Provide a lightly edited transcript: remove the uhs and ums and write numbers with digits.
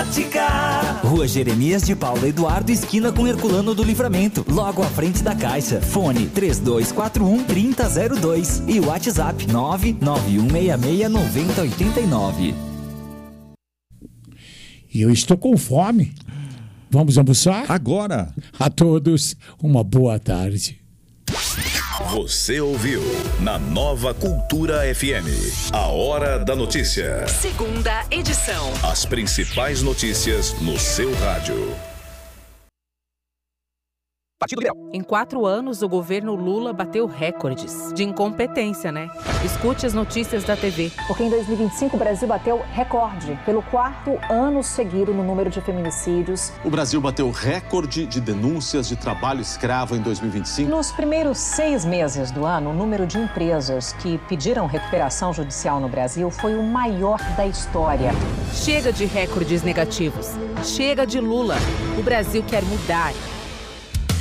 Ótica. Rua Jeremias de Paula Eduardo, esquina com Herculano do Livramento, logo à frente da Caixa. Fone 3241-3002 e o WhatsApp 991669089. E eu estou com fome. Vamos almoçar? Agora. A todos, uma boa tarde. Você ouviu na Nova Cultura FM, a Hora da Notícia. Segunda edição. As principais notícias no seu rádio. Em 4 anos, o governo Lula bateu recordes de incompetência, né? Escute as notícias da TV. Porque em 2025 o Brasil bateu recorde pelo 4º ano seguido no número de feminicídios. O Brasil bateu recorde de denúncias de trabalho escravo em 2025. Nos primeiros 6 meses do ano, o número de empresas que pediram recuperação judicial no Brasil foi o maior da história. Chega de recordes negativos. Chega de Lula. O Brasil quer mudar.